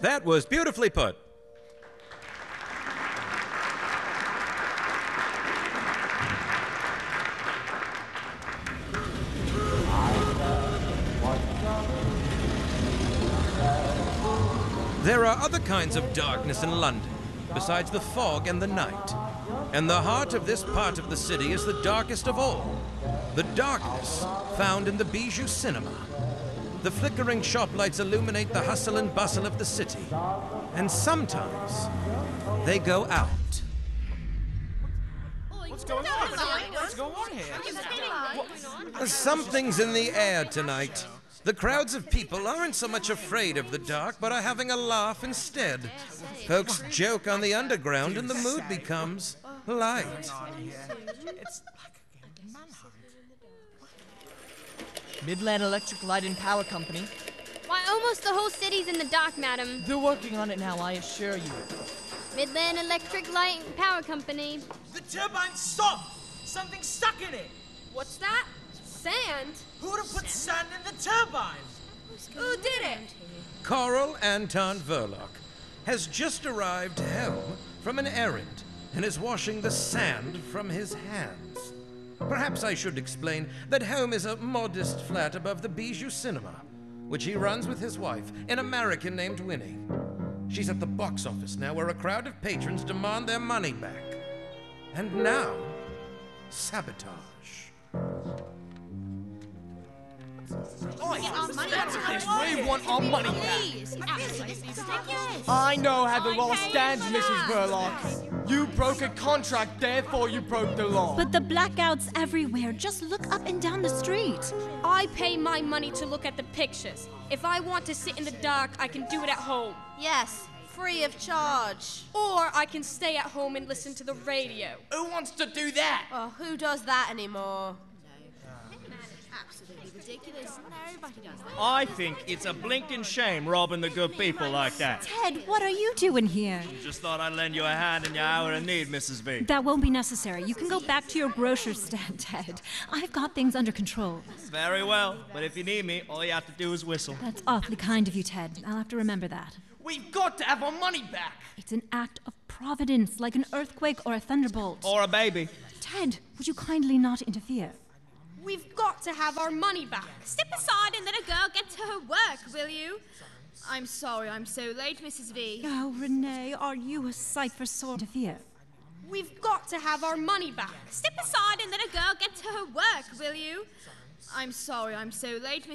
That was beautifully put. There are other kinds of darkness in London, besides the fog and the night. And the heart of this part of the city is the darkest of all. The darkness found in the Bijou Cinema. The flickering shop lights illuminate the hustle and bustle of the city. And sometimes they go out. What's going on? What's going on here? Something's in the air tonight. The crowds of people aren't so much afraid of the dark, but are having a laugh instead. Folks joke on the underground and the mood becomes light. Midland Electric Light and Power Company. Why, almost the whole city's in the dark, madam. They're working on it now, I assure you. Midland Electric Light and Power Company. The turbine stopped! Something's stuck in it! What's that? Sand? Who would have put sand in the turbine? Who did it? Coral Anton Verloc has just arrived home from an errand and is washing the sand from his hands. Perhaps I should explain that home is a modest flat above the Bijou Cinema, which he runs with his wife, an American named Winnie. She's at the box office now, where a crowd of patrons demand their money back. And now, sabotage. We want our money back. I know how the law stands, Mrs. Verloc. You broke a contract, therefore you broke the law. But the blackouts everywhere. Just look up and down the street. I pay my money to look at the pictures. If I want to sit in the dark, I can do it at home. Yes, free of charge. Or I can stay at home and listen to the radio. Who wants to do that? Oh, who does that anymore? Absolutely ridiculous. Nobody does that. I think it's a blinking shame robbing the good people like that. Ted, what are you doing here? Just thought I'd lend you a hand in your hour of need, Mrs. V. That won't be necessary. You can go back to your grocer's stand, Ted. I've got things under control. Very well, but if you need me, all you have to do is whistle. That's awfully kind of you, Ted. I'll have to remember that. We've got to have our money back. It's an act of providence, like an earthquake or a thunderbolt. Or a baby. Ted, would you kindly not interfere? We've got to have our money back. Step aside and let a girl get to her work, will you? I'm sorry I'm so late, Mrs. V. Oh, Renee, are you a sight for sore interfere? We've got to have our money back. Step aside and let a girl get to her work, will you? I'm sorry I'm so late,